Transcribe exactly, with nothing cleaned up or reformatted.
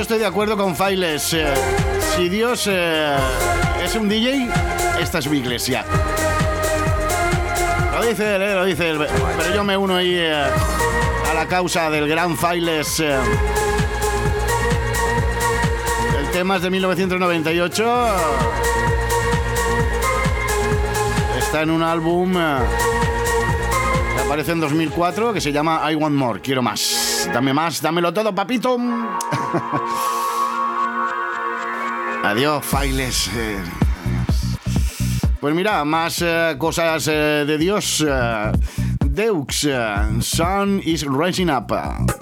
estoy de acuerdo con Failes. Eh, si Dios eh, es un D J, esta es mi iglesia. Lo dice él, eh, lo dice él. Pero yo me uno ahí eh, a la causa del gran Failes. Eh. El tema es de mil novecientos noventa y ocho. Está en un álbum eh, que aparece en dos mil cuatro que se llama I Want More. Quiero más. Dame más, dámelo todo, papito. Adiós, Failes. Eh, pues mira, más eh, cosas eh, de Dios. Eh, Deux, uh, Sun is Rising Up.